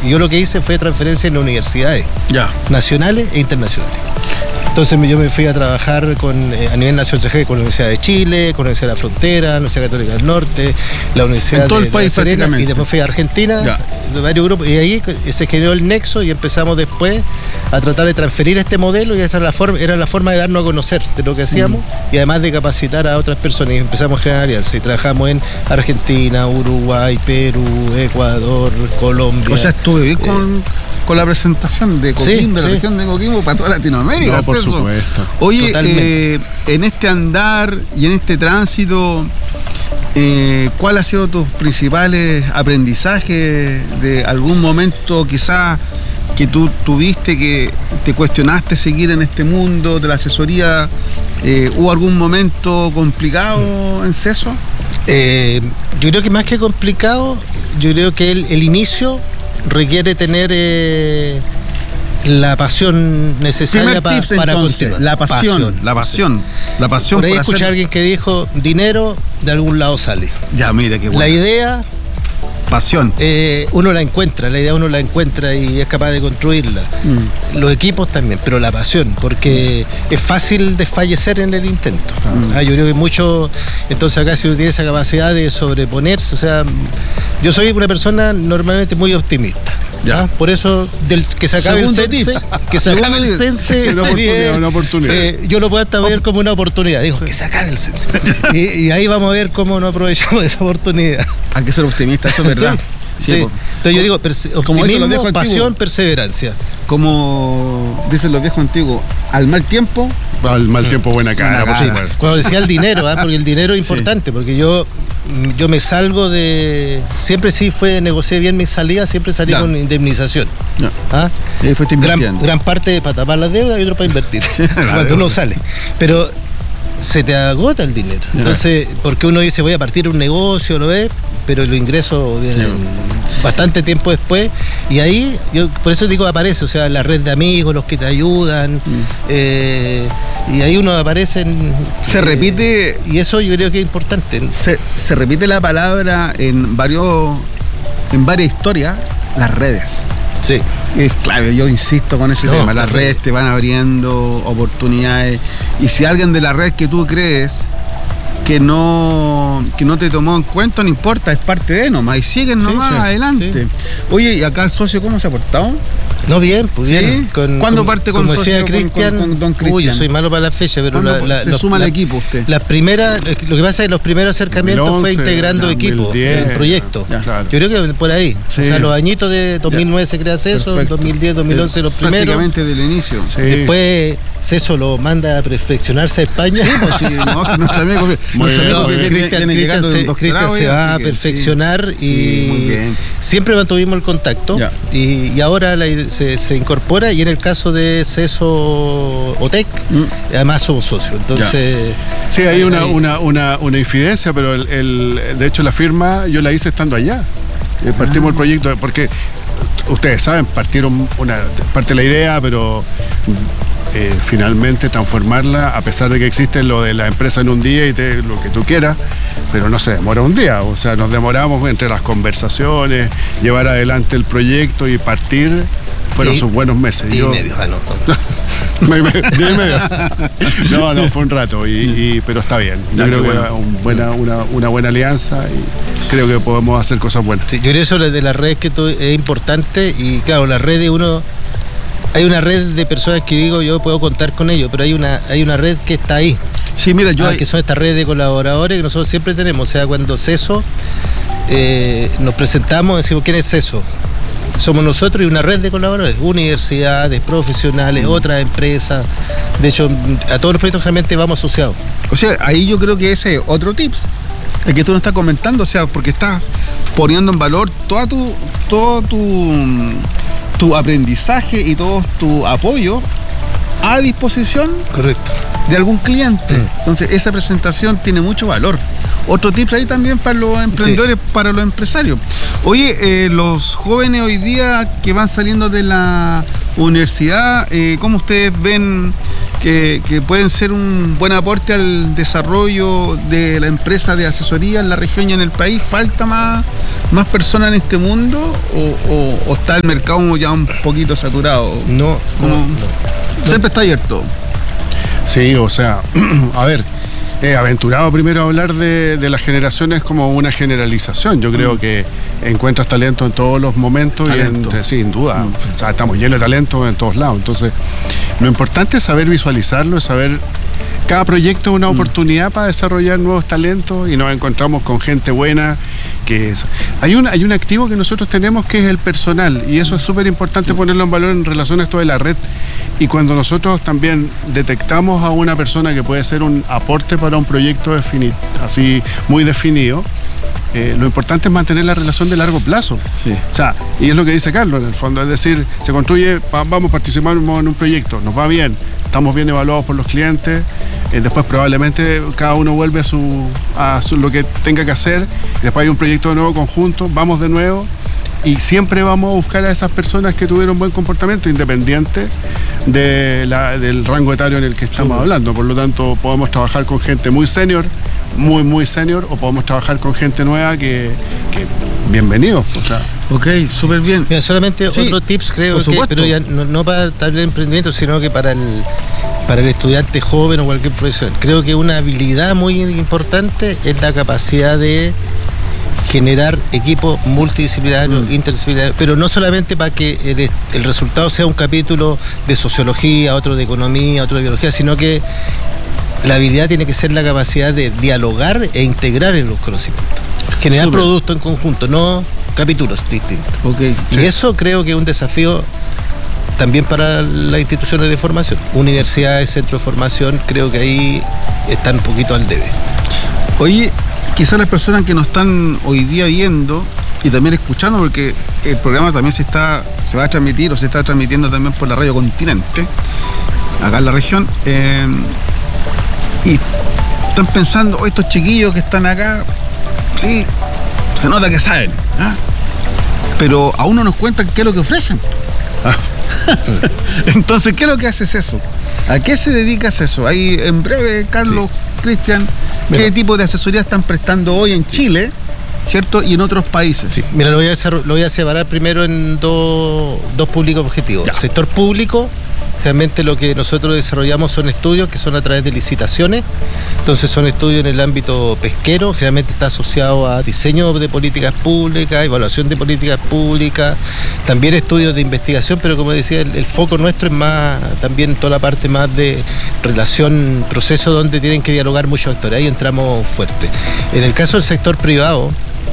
Yo lo que hice fue transferencia en universidades nacionales e internacionales. Entonces yo me fui a trabajar a nivel nacional con la Universidad de Chile, con la Universidad de la Frontera, la Universidad Católica del Norte, la Universidad de la Serena, y después fui a Argentina, de varios grupos, y ahí se generó el nexo y empezamos después a tratar de transferir este modelo, y esa era la forma de darnos a conocer de lo que hacíamos, y además de capacitar a otras personas, y empezamos a generar alianzas, y trabajamos en Argentina, Uruguay, Perú, Ecuador, Colombia. O sea, estuve bien con la presentación de Coquimbo, de la región de Coquimbo para toda Latinoamérica. No, por supuesto. Oye, en este andar y en este tránsito, ¿cuál ha sido tus principales aprendizajes de algún momento quizás que tú tuviste que te cuestionaste seguir en este mundo de la asesoría? ¿Hubo algún momento complicado en CESO? Yo creo que más que complicado, yo creo que el inicio requiere tener la pasión necesaria para continuar. La pasión. Por ahí escuché a alguien que dijo, dinero de algún lado sale. Ya, mira qué bueno. La idea... Pasión. Uno la encuentra y es capaz de construirla. Los equipos también, pero la pasión, porque es fácil desfallecer en el intento. Yo creo que mucho, entonces acá si uno tiene esa capacidad de sobreponerse, o sea, yo soy una persona normalmente muy optimista. Por eso, que se acabe el cense, una oportunidad. yo lo puedo hasta ver como una oportunidad. Digo, que se acabe el cense. y ahí vamos a ver cómo nos aprovechamos de esa oportunidad. Hay que ser optimista, eso es verdad. Sí. Entonces yo digo, optimismo, pasión, perseverancia. Como dicen los viejos antiguos, al mal tiempo... Al mal tiempo, buena cara, por supuesto. Cuando decía el dinero, porque el dinero es importante, porque yo me salgo de... Siempre negocié bien mis salidas, siempre salí con indemnización. Y fuiste gran parte para tapar las deudas y otro para invertir, cuando uno sale. Pero se te agota el dinero. Entonces, porque uno dice, voy a partir un negocio, ¿lo ves? Pero los ingresos vienen bastante tiempo después, y ahí, yo por eso digo, aparece, o sea, la red de amigos, los que te ayudan, y ahí uno aparece se repite, y eso yo creo que es importante. Se repite la palabra en varias historias, las redes. Sí. Es clave, yo insisto con ese tema, las redes te van abriendo oportunidades, y si alguien de la red que tú crees que no te tomó en cuenta, no importa, es parte de nomás, y siguen nomás adelante. Sí. Oye, ¿y acá el socio cómo se ha portado? No, bien, pues bien. ¿Cuándo parte con el socio? Con don Cristian. Uy, yo soy malo para la fecha, pero se suma al equipo usted. Lo que pasa es que los primeros acercamientos 2011, fue integrando equipos en proyectos. Claro. Yo creo que por ahí. Sí. O sea, los añitos de 2009 se crea CESO, 2010, 2011 los primeros. Prácticamente del inicio. Sí. Después CESO lo manda a perfeccionarse a España. Sí, pues sí, nuestro amigo Cristian se va a perfeccionar y siempre mantuvimos el contacto y ahora se incorpora, y en el caso de CESO OTEC además somos socios, entonces sí, hay una infidencia, pero de hecho la firma yo la hice estando allá. Partimos el proyecto porque ustedes saben, parte de la idea, pero finalmente transformarla, a pesar de que existe lo de la empresa en un día y lo que tú quieras, pero no se demora un día, o sea, nos demoramos entre las conversaciones, llevar adelante el proyecto y partir. Fueron sus buenos meses. Y medio. No, fue un rato, pero está bien. Yo creo que una buena alianza y creo que podemos hacer cosas buenas. Sí, yo creo que eso de las redes es importante, y claro, la red de uno... Hay una red de personas que digo, yo puedo contar con ellos, pero hay una red que está ahí. Sí, mira, que son estas redes de colaboradores que nosotros siempre tenemos. O sea, cuando CESO nos presentamos, decimos, ¿quién es CESO? Somos nosotros y una red de colaboradores, universidades, profesionales, otras empresas. De hecho, a todos los proyectos realmente vamos asociados. O sea, ahí yo creo que ese es otro tips, el que tú nos estás comentando, o sea, porque estás poniendo en valor todo tu aprendizaje y todo tu apoyo a disposición. Correcto. De algún cliente. Entonces, esa presentación tiene mucho valor. Otro tip ahí también para los emprendedores, para los empresarios. Oye, los jóvenes hoy día que van saliendo de la universidad, ¿cómo ustedes ven que pueden ser un buen aporte al desarrollo de la empresa de asesoría en la región y en el país? ¿Falta más personas en este mundo o está el mercado ya un poquito saturado? No. Siempre está abierto. Sí, o sea, a ver, aventurado primero a hablar de las generaciones como una generalización. Yo creo que encuentras talento en todos los momentos y sin duda. O sea, estamos llenos de talento en todos lados. Entonces, lo importante es saber visualizarlo, es saber cada proyecto es una oportunidad para desarrollar nuevos talentos y nos encontramos con gente buena. Hay un activo que nosotros tenemos que es el personal y eso es súper importante ponerlo en valor en relación a esto de la red. Y cuando nosotros también detectamos a una persona que puede ser un aporte para un proyecto así muy definido, lo importante es mantener la relación de largo plazo. Sí. O sea, y es lo que dice Carlos en el fondo, es decir, se construye, vamos, participamos en un proyecto, nos va bien, estamos bien evaluados por los clientes, después probablemente cada uno vuelve a lo que tenga que hacer, y después hay un proyecto de nuevo conjunto, vamos de nuevo, y siempre vamos a buscar a esas personas que tuvieron buen comportamiento, independiente del rango etario en el que estamos hablando. Por lo tanto, podemos trabajar con gente muy senior, muy senior, o podemos trabajar con gente nueva que bienvenidos. O sea. Ok, súper bien. Mira, solamente otro tips creo que, pero ya no para tal emprendimiento, sino que para el estudiante joven o cualquier profesional. Creo que una habilidad muy importante es la capacidad de generar equipos multidisciplinarios, interdisciplinarios, pero no solamente para que el resultado sea un capítulo de sociología, otro de economía, otro de biología, sino que la habilidad tiene que ser la capacidad de dialogar e integrar en los conocimientos. Generar productos en conjunto, no capítulos distintos. Okay. Y eso creo que es un desafío también para las instituciones de formación. Universidades, centros de formación, creo que ahí están un poquito al debe. Oye, quizás las personas que nos están hoy día viendo y también escuchando, porque el programa también se va a transmitir o se está transmitiendo también por la Radio Continente, acá en la región, y están pensando, estos chiquillos que están acá, sí, se nota que saben, ¿ah? Pero aún no nos cuentan qué es lo que ofrecen. Entonces, ¿qué es lo que haces eso? ¿A qué se dedicas eso? Ahí en breve, Carlos, Cristian, ¿qué tipo de asesoría están prestando hoy en Chile, cierto? Y en otros países. Sí. Mira, lo voy a separar primero en dos públicos objetivos. Ya. Sector público, realmente lo que nosotros desarrollamos son estudios que son a través de licitaciones. Entonces son estudios en el ámbito pesquero, generalmente está asociado a diseño de políticas públicas, evaluación de políticas públicas, también estudios de investigación, pero como decía, el foco nuestro es más también toda la parte más de relación, proceso donde tienen que dialogar muchos actores, ahí entramos fuerte. En el caso del sector privado,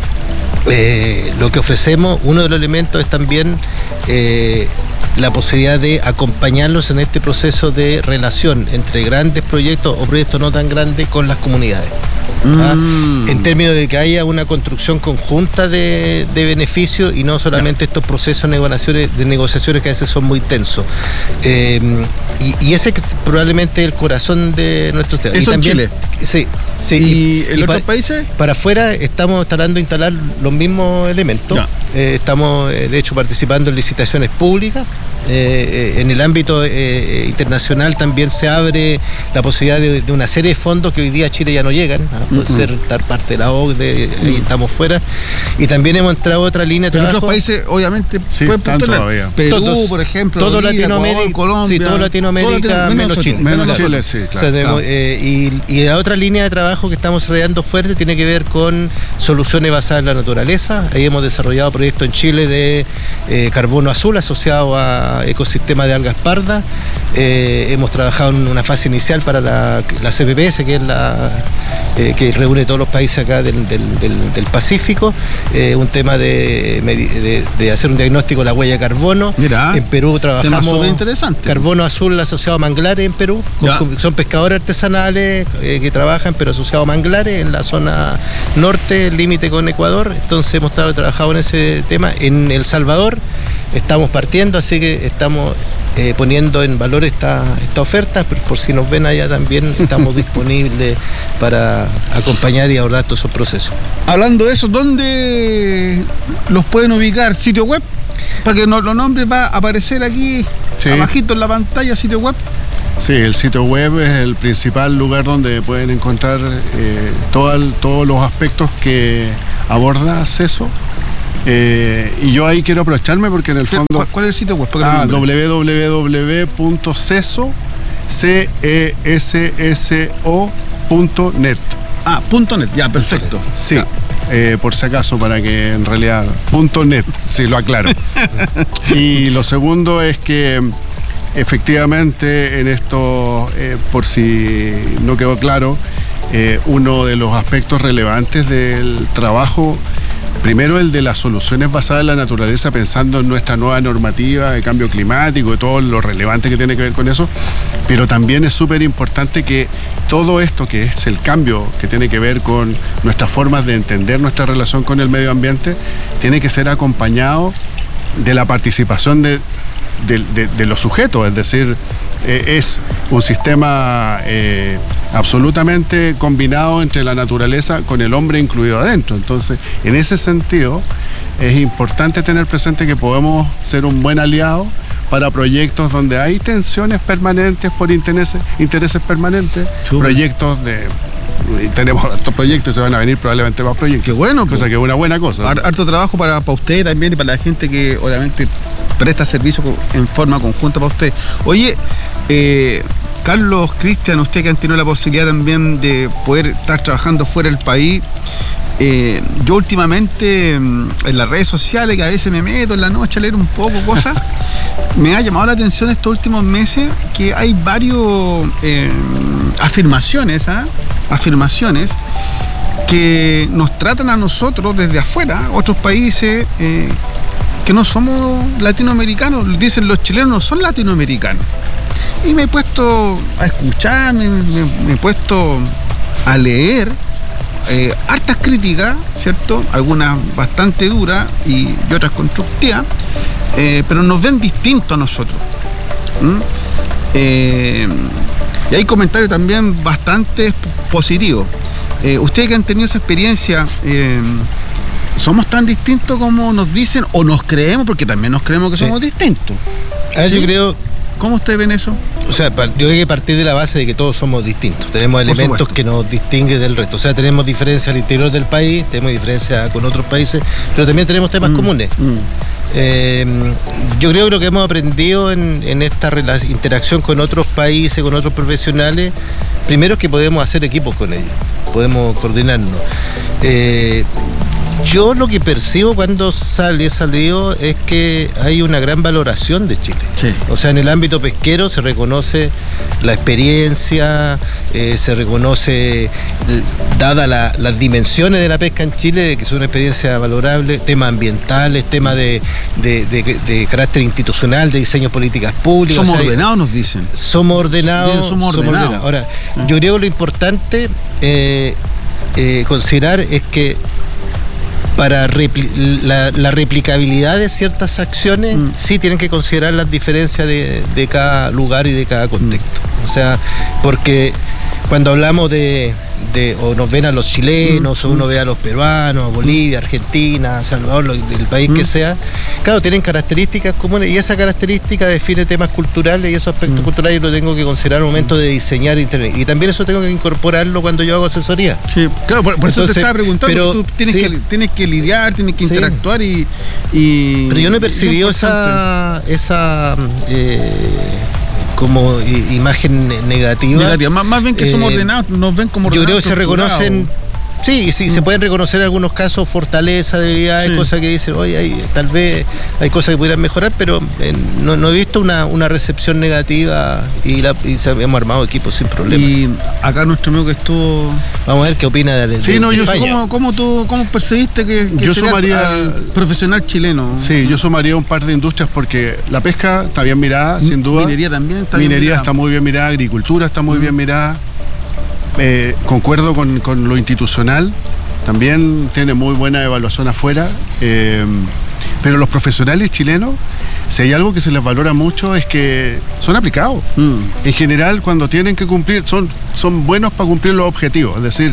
lo que ofrecemos, uno de los elementos es también la posibilidad de acompañarlos en este proceso de relación entre grandes proyectos o proyectos no tan grandes con las comunidades. En términos de que haya una construcción conjunta de beneficios y no solamente estos procesos de negociaciones que a veces son muy tensos. Y ese que probablemente es el corazón de nuestro tema. ¿Eso también, en Chile? Sí. ¿Y en otros países? Para afuera estamos tratando de instalar los mismos elementos. Estamos, de hecho, participando en licitaciones públicas. En el ámbito internacional también se abre la posibilidad de una serie de fondos que hoy día a Chile ya no llegan, por estar parte de la OCDE, ahí estamos fuera. Y también hemos entrado otra línea de trabajo. En otros países, obviamente, están todavía. Perú, por ejemplo, todo Bolivia, Latinoamérica, Ecuador, Colombia. Sí, todo Latinoamérica, menos Chile. Menos Chile, sí, claro. O sea, y la otra línea de trabajo que estamos desarrollando fuerte tiene que ver con soluciones basadas en la naturaleza. Ahí hemos desarrollado proyectos en Chile de carbono azul asociado a ecosistema de algas pardas. Hemos trabajado en una fase inicial para la CPPS, que es que reúne todos los países acá del Pacífico, un tema de hacer un diagnóstico de la huella de carbono. Mirá, en Perú trabajamos interesante. Carbono azul asociado a manglares en Perú. Son pescadores artesanales que trabajan, pero asociados a manglares en la zona norte, límite con Ecuador. Entonces hemos trabajado en ese tema. En El Salvador estamos partiendo, así que estamos poniendo en valor esta oferta, pero por si nos ven allá también estamos disponibles para acompañar y abordar todos esos procesos. Hablando de eso, ¿dónde los pueden ubicar? ¿Sitio web? Para que nos lo nombre, va a aparecer aquí abajito en la pantalla, sitio web. Sí, el sitio web es el principal lugar donde pueden encontrar todos los aspectos que aborda CESO. Y yo ahí quiero aprovecharme porque en el fondo... ¿Cuál es el sitio web? www.ceso.net. .net, ya, perfecto. Sí, ya. Por si acaso, para que en realidad... .net, sí, lo aclaro. Y lo segundo es que efectivamente en esto, por si no quedó claro, uno de los aspectos relevantes del trabajo, primero el de las soluciones basadas en la naturaleza, pensando en nuestra nueva normativa de cambio climático y todo lo relevante que tiene que ver con eso, pero también es súper importante que todo esto que es el cambio que tiene que ver con nuestras formas de entender nuestra relación con el medio ambiente, tiene que ser acompañado de la participación de los sujetos, es decir, es un sistema absolutamente combinado entre la naturaleza con el hombre incluido adentro. Entonces, en ese sentido, es importante tener presente que podemos ser un buen aliado para proyectos donde hay tensiones permanentes por intereses permanentes, proyectos de... Tenemos estos proyectos y se van a venir probablemente más proyectos. Qué bueno, cosa que es una buena cosa. Harto trabajo para usted también y para la gente que obviamente presta servicio en forma conjunta para usted. Oye, Carlos, Cristian, usted que han tenido la posibilidad también de poder estar trabajando fuera del país, yo últimamente en las redes sociales, que a veces me meto en la noche a leer un poco cosas, me ha llamado la atención estos últimos meses que hay varios afirmaciones que nos tratan a nosotros desde afuera, otros países que no somos latinoamericanos, dicen los chilenos no son latinoamericanos. Y me he puesto a escuchar, me he puesto a leer hartas críticas, ¿cierto? Algunas bastante duras y otras constructivas, pero nos ven distintos a nosotros. Y hay comentarios también bastante positivos. Ustedes que han tenido esa experiencia, ¿somos tan distintos como nos dicen o nos creemos? Porque también nos creemos que somos distintos. ¿Sí? Yo creo... ¿Cómo ustedes ven eso? O sea, yo creo que partir de la base de que todos somos distintos. Tenemos elementos que nos distinguen del resto. O sea, tenemos diferencias al interior del país, tenemos diferencias con otros países, pero también tenemos temas comunes. Yo creo que lo que hemos aprendido en esta interacción con otros países, con otros profesionales, primero es que podemos hacer equipos con ellos, podemos coordinarnos. Yo lo que percibo cuando he salido es que hay una gran valoración de Chile. Sí. O sea, en el ámbito pesquero se reconoce la experiencia, se reconoce, dada las dimensiones de la pesca en Chile, que es una experiencia valorable, temas ambientales, temas de carácter institucional, de diseño de políticas públicas. Somos ordenados, nos dicen. Somos ordenados. Ahora, yo creo que lo importante considerar es que para la replicabilidad de ciertas acciones, sí tienen que considerar las diferencias de cada lugar y de cada contexto. O sea, porque cuando hablamos o nos ven a los chilenos, o uno ve a los peruanos, Bolivia, Argentina, Salvador, del país que sea, claro, tienen características comunes y esa característica define temas culturales y esos aspectos culturales yo lo tengo que considerar al momento de diseñar internet. Y también eso tengo que incorporarlo cuando yo hago asesoría. Sí, claro, por eso te estaba preguntando, pero tú tienes que lidiar, tienes que interactuar y pero yo no he percibido esa como imagen negativa. Más bien que somos ordenados, nos ven como ordenados. Yo creo que se reconocen, sí, se pueden reconocer en algunos casos fortalezas, debilidades, cosas que dicen, oye, tal vez hay cosas que pudieran mejorar, pero no he visto una recepción negativa y hemos armado equipos sin problema. Y acá nuestro amigo que estuvo... Vamos a ver qué opina de España. ¿Cómo percibiste que yo sumaría al profesional chileno? Sí, yo sumaría un par de industrias porque la pesca está bien mirada, sin duda. Minería también está bien mirada. Está muy bien mirada, agricultura está muy bien mirada. Concuerdo con lo institucional, también tiene muy buena evaluación afuera, pero los profesionales chilenos, si hay algo que se les valora mucho es que son aplicados. En general, cuando tienen que cumplir, son buenos para cumplir los objetivos. Es decir,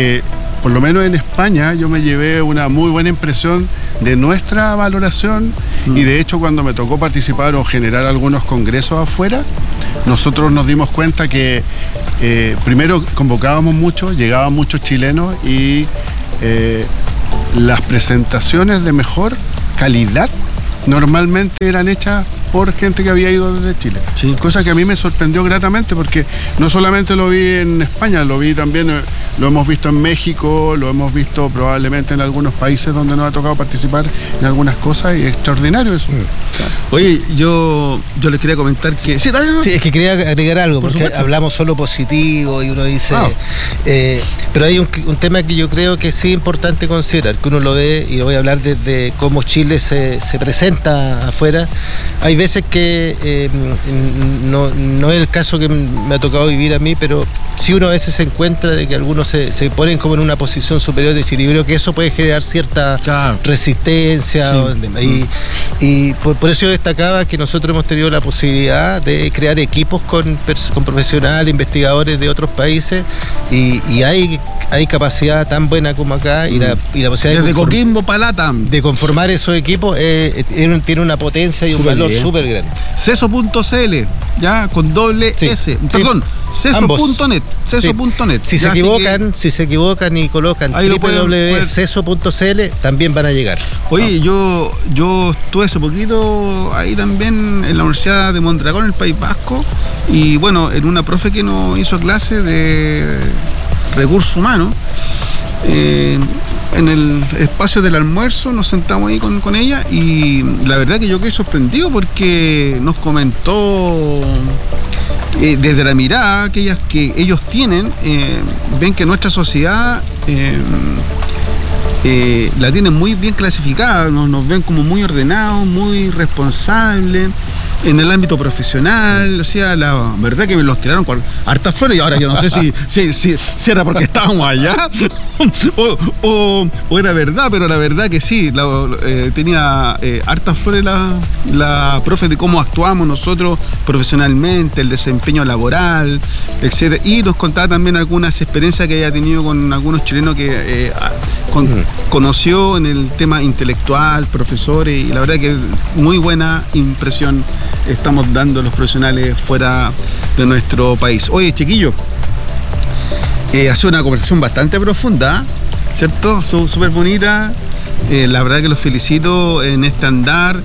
por lo menos en España yo me llevé una muy buena impresión de nuestra valoración Y de hecho, cuando me tocó participar o generar algunos congresos afuera, nosotros nos dimos cuenta que primero convocábamos mucho, llegaban muchos chilenos y las presentaciones de mejor calidad normalmente eran hechas por gente que había ido desde Chile. Sí. Cosa que a mí me sorprendió gratamente porque no solamente lo vi en España, lo vi también, lo hemos visto en México, lo hemos visto probablemente en algunos países donde nos ha tocado participar en algunas cosas y es extraordinario eso. Claro. Oye, yo les quería comentar que... Sí, es que quería agregar algo, porque hablamos solo positivo y uno dice... pero hay un tema que yo creo que sí es importante considerar, que uno lo ve, y lo voy a hablar desde cómo Chile se presenta afuera. Hay veces que no es el caso que me ha tocado vivir a mí, pero sí uno a veces se encuentra de que algunos se ponen como en una posición superior de decir, y creo que eso puede generar cierta resistencia. Sí. Y por eso yo destacaba que nosotros hemos tenido la posibilidad de crear equipos con profesionales, investigadores de otros países, y hay capacidad tan buena como acá, y la posibilidad desde Coquimbo para Latam de conformar esos equipos tiene una potencia y un valor súper grande. Ceso.cl, ya con doble S, perdón, ceso.net, ceso.net. Si se equivocan y colocan www.ceso.cl, también van a llegar. Oye, yo estuve hace poquito ahí también en la Universidad de Mondragón, en el País Vasco, y bueno, en una profe que nos hizo clase de recursos humanos, en el espacio del almuerzo nos sentamos ahí con ella, y la verdad que yo quedé sorprendido porque nos comentó desde la mirada que ellos tienen, ven que nuestra sociedad la tienen muy bien clasificada, nos ven como muy ordenados, muy responsables en el ámbito profesional. O sea, la verdad que me los tiraron con hartas flores, y ahora yo no sé si era porque estábamos allá o era verdad, pero la verdad que sí, tenía hartas flores la profe de cómo actuamos nosotros profesionalmente, el desempeño laboral, etcétera, y nos contaba también algunas experiencias que haya tenido con algunos chilenos que conoció en el tema intelectual, profesores, y la verdad que muy buena impresión estamos dando los profesionales fuera de nuestro país. Oye, chiquillo, ha sido una conversación bastante profunda, ¿cierto? Súper bonita. La verdad que los felicito en este andar.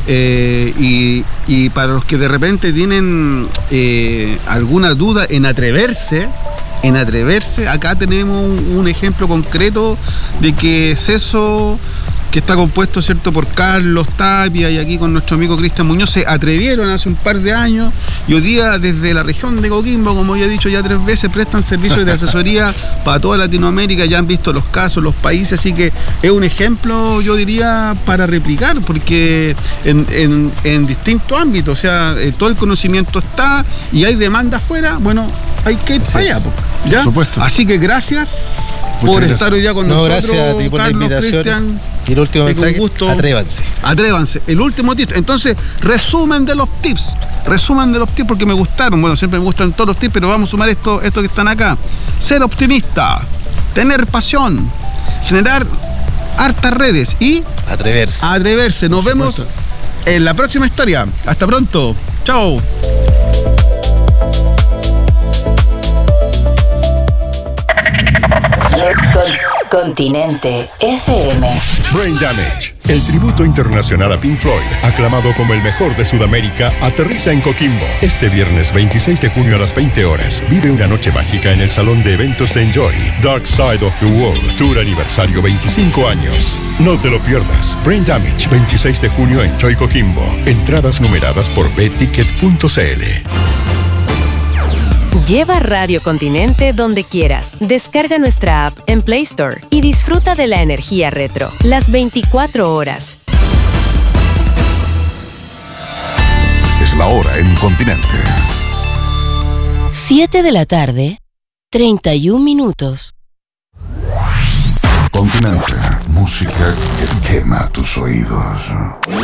Y para los que de repente tienen alguna duda en atreverse, acá tenemos un ejemplo concreto de que Ceso, que está compuesto, ¿cierto?, por Carlos Tapia y aquí con nuestro amigo Cristian Muñoz, se atrevieron hace un par de años, y hoy día desde la región de Coquimbo, como ya he dicho ya 3 veces, prestan servicios de asesoría para toda Latinoamérica. Ya han visto los casos, los países, así que es un ejemplo, yo diría, para replicar, porque en distintos ámbitos, o sea, todo el conocimiento está y hay demanda afuera, bueno, hay que ir para allá, ¿ya? Por supuesto. Así que gracias por estar hoy día con nosotros. Gracias a ti por la invitación. Cristian, y el último mensaje, atrévanse. El último tip. Entonces, resumen de los tips, porque me gustaron. Bueno, siempre me gustan todos los tips, pero vamos a sumar esto que están acá. Ser optimista, tener pasión, generar hartas redes y atreverse. Nos vemos en la próxima historia. Hasta pronto. Chao. Continente FM. Brain Damage, el tributo internacional a Pink Floyd, aclamado como el mejor de Sudamérica, aterriza en Coquimbo este viernes 26 de junio a las 20 horas. Vive una noche mágica en el salón de eventos de Enjoy. Dark Side of the World, Tour aniversario 25 años. No te lo pierdas. Brain Damage, 26 de junio en Enjoy Coquimbo. Entradas numeradas por bticket.cl. Lleva Radio Continente donde quieras. Descarga nuestra app en Play Store y disfruta de la energía retro las 24 horas. Es la hora en Continente. 7:31 Continente, música que quema tus oídos.